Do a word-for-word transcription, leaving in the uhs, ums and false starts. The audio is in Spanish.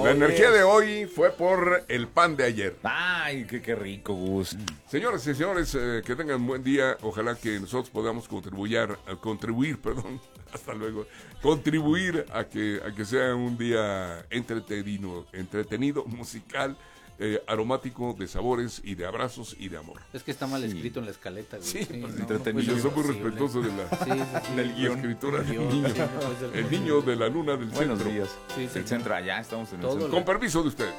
La energía de hoy fue por el pan de ayer. Ay, qué, qué rico, Gus. Señoras y señores, eh, que tengan un buen día. Ojalá que nosotros podamos contribuir, a contribuir, perdón, hasta luego, contribuir a que, a que sea un día entretenido, entretenido, musical, eh, aromático, de sabores y de abrazos y de amor. Es que está mal Sí. escrito en la escaleta, güey. Sí, Sí, pues, no, entretenido. no Yo soy muy puede ser respetuoso de la, posible. Sí, sí, sí. Del la guión. escritura del Guión, niño. sí, no puede ser El posible. niño de la luna del Buenos centro. días. Sí, sí. El centro, allá estamos en el Todo centro. Con permiso de ustedes.